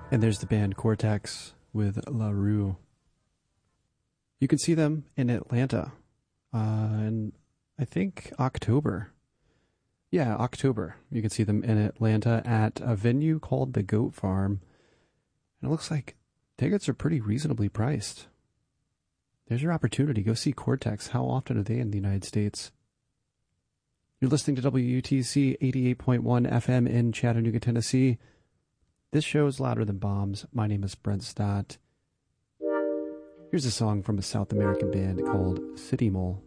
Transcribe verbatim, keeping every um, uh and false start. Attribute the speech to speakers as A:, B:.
A: And there's the band Cortex with La Rue. You can see them in Atlanta uh, in, I think, October. Yeah, October. You can see them in Atlanta at a venue called the Goat Farm. And it looks like tickets are pretty reasonably priced. There's your opportunity. Go see Cortex. How often are they in the United States? You're listening to W U T C eighty-eight point one F M in Chattanooga, Tennessee. This show is Louder Than Bombs. My name is Brent Stott. Here's a song from a South American band called City Mole.